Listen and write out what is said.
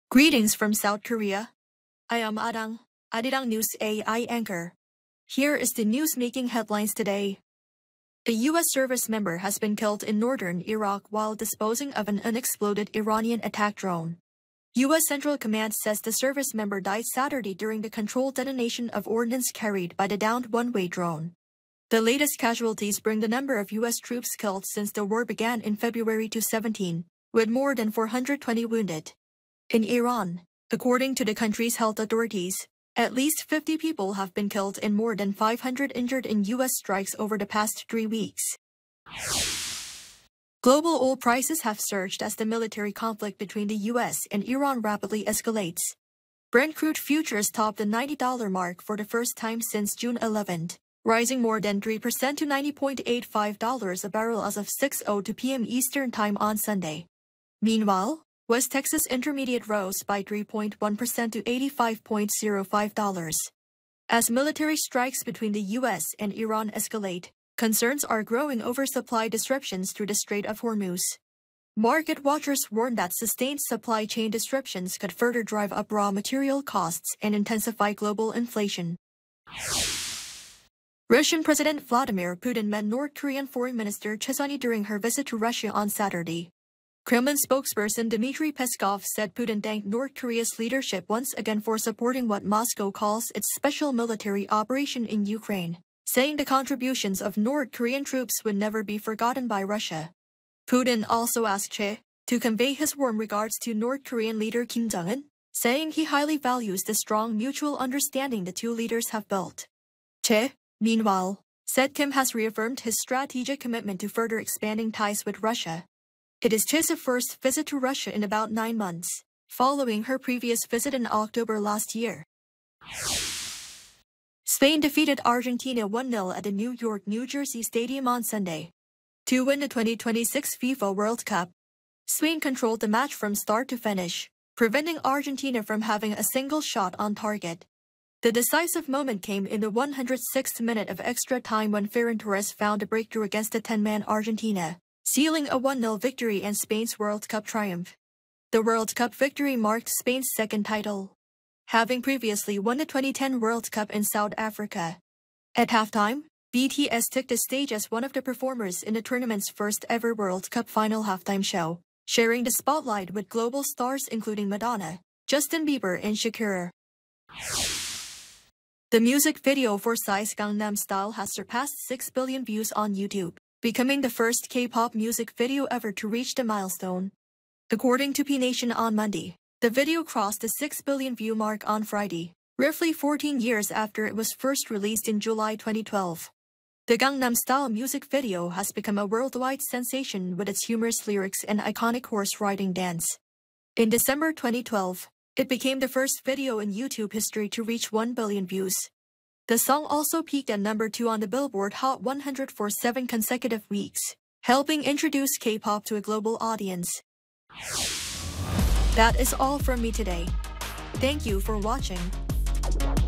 Greetings from South Korea. I am Adang, Arirang News AI anchor. Here is the news making headlines today. A U.S. service member has been killed in northern Iraq while disposing of an unexploded Iranian attack drone. U.S. Central Command says the service member died Saturday during the controlled detonation of ordnance carried by the downed one-way drone. The latest casualties bring the number of U.S. troops killed since the war began in February to 17, with more than 420 wounded. In Iran, according to the country's health authorities, at least 50 people have been killed and more than 500 injured in U.S. strikes over the past 3 weeks. Global oil prices have surged as the military conflict between the U.S. and Iran rapidly escalates. Brent crude futures topped the $90 mark for the first time since June 11, rising more than 3% to $90.85 a barrel as of 6:02 p.m. Eastern Time on Sunday. Meanwhile, West Texas Intermediate rose by 3.1% to $85.05. As military strikes between the U.S. and Iran escalate, concerns are growing over supply disruptions through the Strait of Hormuz. Market watchers warn that sustained supply chain disruptions could further drive up raw material costs and intensify global inflation. Russian President Vladimir Putin met North Korean Foreign Minister Choi Son-hui during her visit to Russia on Saturday. Kremlin spokesperson Dmitry Peskov said Putin thanked North Korea's leadership once again for supporting what Moscow calls its special military operation in Ukraine, saying the contributions of North Korean troops would never be forgotten by Russia. Putin also asked Choi to convey his warm regards to North Korean leader Kim Jong-un, saying he highly values the strong mutual understanding the two leaders have built. Choi, meanwhile, said Kim has reaffirmed his strategic commitment to further expanding ties with Russia. It is Choi's first visit to Russia in about 9 months, following her previous visit in October last year. Spain defeated Argentina 1-0 at the New York, New Jersey Stadium on Sunday to win the 2026 FIFA World Cup. Spain controlled the match from start to finish, preventing Argentina from having a single shot on target. The decisive moment came in the 106th minute of extra time when Ferran Torres found a breakthrough against the 10-man Argentina, sealing a 1-0 victory and Spain's World Cup triumph. The World Cup victory marked Spain's second title, having previously won the 2010 World Cup in South Africa. At halftime, BTS took the stage as one of the performers in the tournament's first ever World Cup final halftime show, sharing the spotlight with global stars including Madonna, Justin Bieber, and Shakira. The music video for Psy's Gangnam Style has surpassed 6 billion views on YouTube, becoming the first K-pop music video ever to reach the milestone. According to P Nation on Monday, the video crossed the 6 billion view mark on Friday, roughly 14 years after it was first released in July 2012. The Gangnam Style music video has become a worldwide sensation with its humorous lyrics and iconic horse-riding dance. In December 2012, it became the first video in YouTube history to reach 1 billion views. The song also peaked at number 2 on the Billboard Hot 100 for 7 consecutive weeks, helping introduce K-pop to a global audience. That is all from me today. Thank you for watching.